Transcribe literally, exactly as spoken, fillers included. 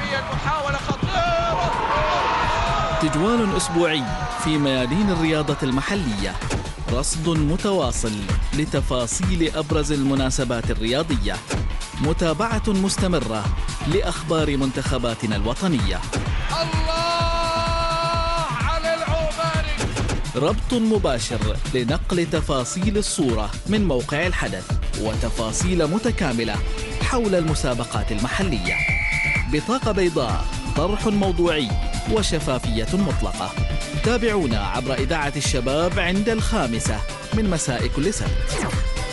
هي المحاولة خطيرة. تجوال أسبوعي في ميادين الرياضة المحلية، رصد متواصل لتفاصيل أبرز المناسبات الرياضية، متابعة مستمرة لأخبار منتخباتنا الوطنية. الله على العماني. ربط مباشر لنقل تفاصيل الصورة من موقع الحدث وتفاصيل متكاملة حول المسابقات المحلية. بطاقة بيضاء، طرح موضوعي وشفافية مطلقة. تابعونا عبر إذاعة الشباب عند الخامسة من مساء كل سبت.